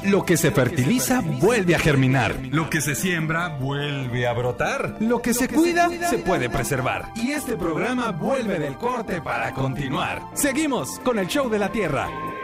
Lo que se fertiliza vuelve a germinar. Lo que se siembra vuelve a brotar. Lo que se cuida se puede preservar. Y este programa vuelve del corte para continuar. Seguimos con el Show de la Tierra.